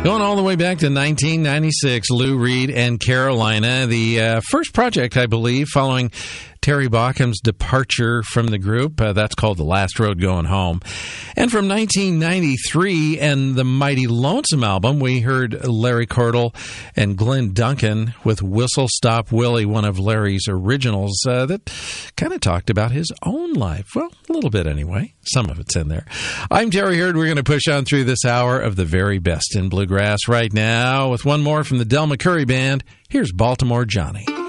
Going all the way back to 1996, Lou Reed and Carolina, the first project, I believe, following Terry Baucom's departure from the group. That's called The Last Road Going Home. And from 1993 and the Mighty Lonesome album, we heard Larry Cordell and Glenn Duncan with Whistle Stop Willie, one of Larry's originals that kind of talked about his own life. Well, a little bit anyway. Some of it's in there. I'm Terry Hurd. We're going to push on through this hour of the very best in bluegrass right now with one more from the Del McCoury Band. Here's Baltimore Johnny.